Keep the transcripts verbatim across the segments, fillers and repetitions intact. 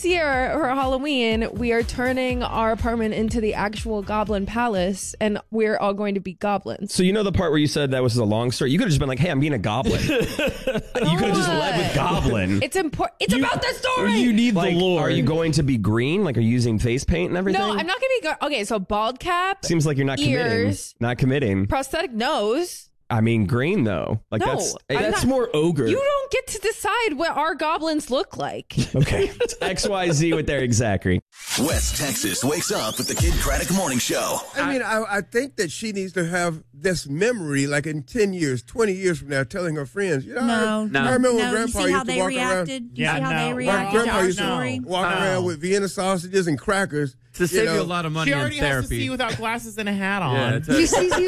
this year for Halloween, we are turning our apartment into the actual Goblin Palace, and we're all going to be goblins. So you know the part where you said that was a long story? You could have just been like, hey, I'm being a goblin. You could have just led with goblin. It's important. It's You- about the story. You need Like, the lore. are you going to be green? Like, are you using face paint and everything? No, I'm not going to be... Go- okay, so bald cap, Seems like you're not committing. ears, Not committing. prosthetic nose. I mean, green, though. Like, No, that's... I'm That's not- more ogre. You don't get to decide what our goblins look like. Okay. It's X Y Z with Eric Zachary. West Texas wakes up with the Kid Craddock Morning Show. I mean, I, I think that she needs to have this memory, like in ten years, twenty years from now, telling her friends, you know, No, I, no, I remember when no. Grandpa You see how used to they walk reacted? You Yeah, see how no. they My around. reacted Grandpa to our used to story? walk No. around with Vienna sausages and crackers. To save you, know. a lot of money She in already has to therapy. see without glasses and a hat on. Yeah, it's You a- see, you,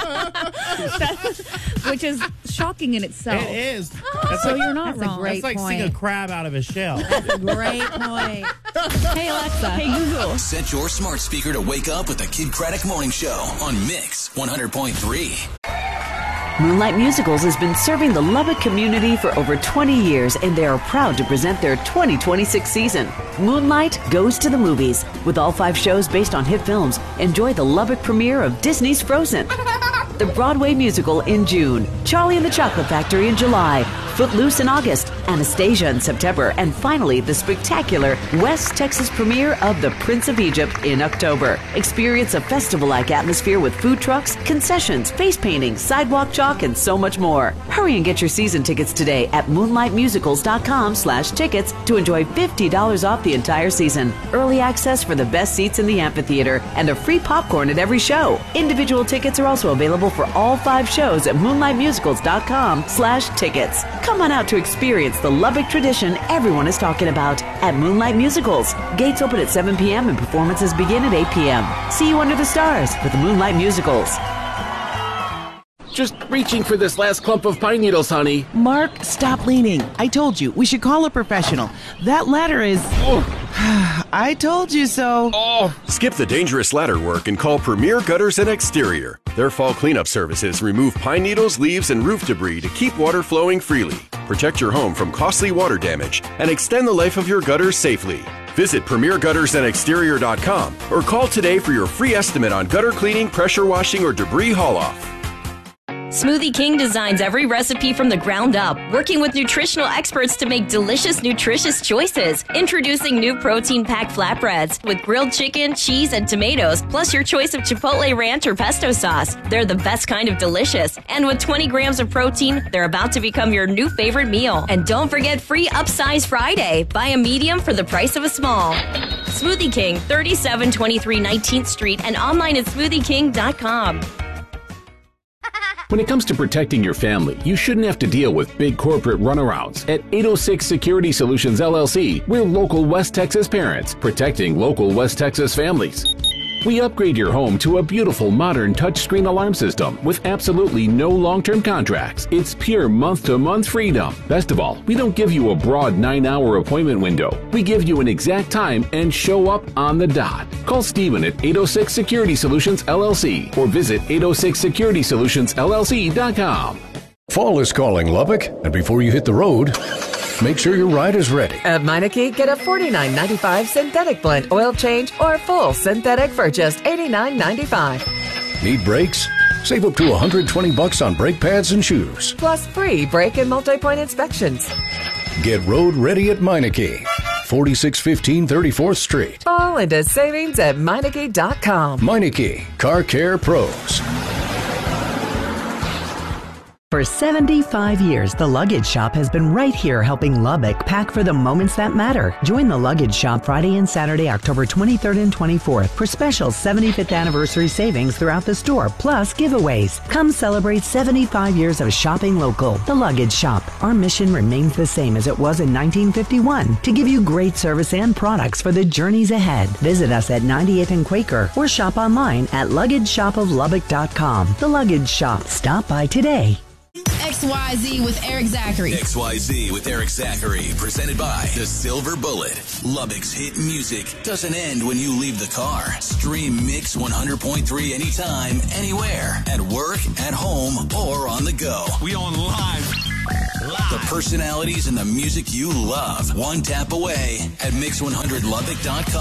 That- which is shocking in itself. It is. That's So like, you're not that's wrong. Like, that's like seeing a point. crab out of a shell. That's a great point. Hey Alexa, hey Google. Set your smart speaker to wake up with the Kid Craddock Morning Show on Mix one hundred point three. Moonlight Musicals has been serving the Lubbock community for over twenty years, and they are proud to present their twenty twenty-six season. Moonlight Goes to the Movies. With all five shows based on hit films, enjoy the Lubbock premiere of Disney's Frozen, the Broadway musical in June, Charlie and the Chocolate Factory in July, Footloose in August, Anastasia in September, and finally the spectacular West Texas premiere of The Prince of Egypt in October. Experience a festival-like atmosphere with food trucks, concessions, face painting, sidewalk chalk, and so much more. Hurry and get your season tickets today at moonlightmusicals.com slash tickets to enjoy fifty dollars off the entire season, early access for the best seats in the amphitheater, and a free popcorn at every show. Individual tickets are also available for all five shows at moonlightmusicals.com slash tickets. Come on out to experience the Lubbock tradition everyone is talking about at Moonlight Musicals. Gates open at seven p.m. and performances begin at eight p.m. See you under the stars with the Moonlight Musicals. Just reaching for this last clump of pine needles, honey. Mark, stop leaning. I told you, we should call a professional. That ladder is... Oh. I told you so. Oh. Skip the dangerous ladder work and call Premier Gutters and Exterior. Their fall cleanup services remove pine needles, leaves, and roof debris to keep water flowing freely, protect your home from costly water damage, and extend the life of your gutters safely. Visit premier gutters and exterior dot com or call today for your free estimate on gutter cleaning, pressure washing, or debris haul-off. Smoothie King designs every recipe from the ground up, working with nutritional experts to make delicious, nutritious choices. Introducing new protein-packed flatbreads with grilled chicken, cheese, and tomatoes, plus your choice of Chipotle ranch or pesto sauce. They're the best kind of delicious. And with twenty grams of protein, they're about to become your new favorite meal. And don't forget free Upsize Friday. Buy a medium for the price of a small. Smoothie King, thirty-seven twenty-three nineteenth Street, and online at smoothie king dot com. When it comes to protecting your family, you shouldn't have to deal with big corporate runarounds. At eight oh six Security Solutions, L L C, we're local West Texas parents, protecting local West Texas families. We upgrade your home to a beautiful modern touchscreen alarm system with absolutely no long-term contracts. It's pure month-to-month freedom. Best of all, we don't give you a broad nine-hour appointment window. We give you an exact time and show up on the dot. Call Stephen at eight oh six Security Solutions, L L C or visit eight oh six security solutions L L C dot com. Fall is calling Lubbock, and before you hit the road, make sure your ride is ready. At Meineke, get a forty-nine ninety-five synthetic blend oil change or full synthetic for just eighty-nine ninety-five. Need brakes? Save up to one hundred twenty bucks on brake pads and shoes. Plus free brake and multi-point inspections. Get road ready at Meineke, forty-six fifteen thirty-fourth Street. All into savings at Meineke dot com. Meineke, Car Care Pros. For seventy-five years, The Luggage Shop has been right here helping Lubbock pack for the moments that matter. Join The Luggage Shop Friday and Saturday, October twenty-third and twenty-fourth for special seventy-fifth anniversary savings throughout the store, plus giveaways. Come celebrate seventy-five years of shopping local. The Luggage Shop. Our mission remains the same as it was in nineteen fifty-one, to give you great service and products for the journeys ahead. Visit us at ninety-eighth and Quaker or shop online at luggage shop of lubbock dot com. The Luggage Shop. Stop by today. X Y Z with Eric Zachary. X Y Z with Eric Zachary, presented by The Silver Bullet. Lubbock's hit music doesn't end when you leave the car. Stream Mix one hundred point three anytime, anywhere, at work, at home, or on the go. We on live. The personalities and the music you love. One tap away at mix one hundred lubbock dot com.